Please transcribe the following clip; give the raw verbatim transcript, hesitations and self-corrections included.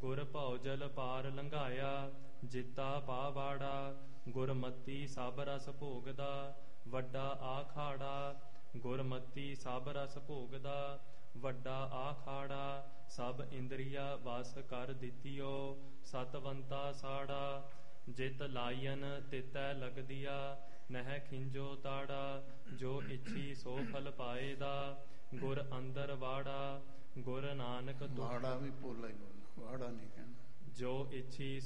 ਗੁਰ ਭਉਜਲ ਪਾਰ ਲੰਘਾਇਆ, ਜਿੱਤਾ ਪਾਵਾੜਾ। ਗੁਰਮਤੀ ਸਭ ਰਸ ਭੋਗਦਾ, ਵੱਡਾ ਆਖਾੜਾ। ਗੁਰਮਤੀ ਸਭ ਰਸ ਭੋਗਦਾ, ਵੱਡਾ ਆਖਾੜਾ। ਸਭ ਇੰਦਰੀਆ ਵਸ ਕਰ ਦਿੱਤੀਓ, ਸਤਵੰਤਾ ਸਾੜਾ। ਜਿਤ ਲਾਇਨ ਤਿਤੈ ਲਗਦੀਆ, ਨਹਿ ਖਿੰਜੋ ਤਾੜਾ। ਜੋ ਇੱਛੀ ਸੋ ਫਲ ਪਾਏਦਾ, ਗੁਰ ਅੰਦਰ ਵਾੜਾ। ਗੁਰ ਨਾਨਕ ਵਾੜਾ ਵੀ ਭੋਲਾ ਹੀ ਬੋਲਣਾ, ਵਾੜਾ ਨਹੀਂ ਕਹਿਣਾ। ਜੋ ਇੱਛੀ